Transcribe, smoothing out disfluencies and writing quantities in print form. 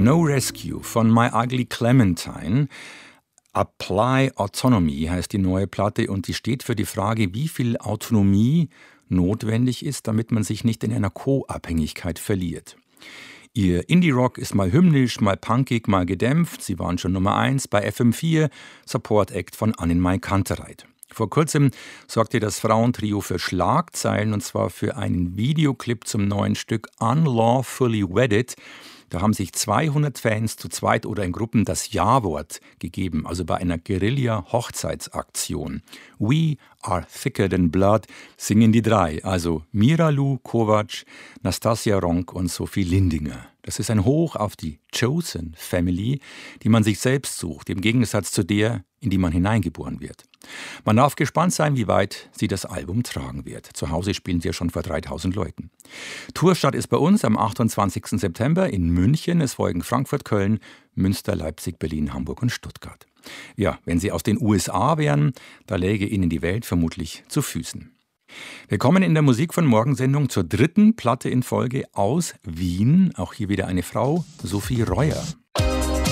No Rescue von My Ugly Clementine. Apply Autonomy heißt die neue Platte und die steht für die Frage, wie viel Autonomie notwendig ist, damit man sich nicht in einer Co-Abhängigkeit verliert. Ihr Indie-Rock ist mal hymnisch, mal punkig, mal gedämpft. Sie waren schon Nummer 1 bei FM4, Support-Act von Annenmai Kantereit. Vor kurzem sorgte das Frauentrio für Schlagzeilen, und zwar für einen Videoclip zum neuen Stück Unlawfully Wedded. Da haben sich 200 Fans zu zweit oder in Gruppen das Ja-Wort gegeben, also bei einer Guerilla-Hochzeitsaktion. We are thicker than blood singen die drei, also Miralu Kovac, Nastasia Ronk und Sophie Lindinger. Das ist ein Hoch auf die Chosen Family, die man sich selbst sucht, im Gegensatz zu der, in die man hineingeboren wird. Man darf gespannt sein, wie weit sie das Album tragen wird. Zu Hause spielen sie ja schon vor 3000 Leuten. Tourstart ist bei uns am 28. September in München. Es folgen Frankfurt, Köln, Münster, Leipzig, Berlin, Hamburg und Stuttgart. Ja, wenn Sie aus den USA wären, da läge Ihnen die Welt vermutlich zu Füßen. Wir kommen in der Musik von Morgensendung zur dritten Platte in Folge aus Wien. Auch hier wieder eine Frau, Sophie Reuer.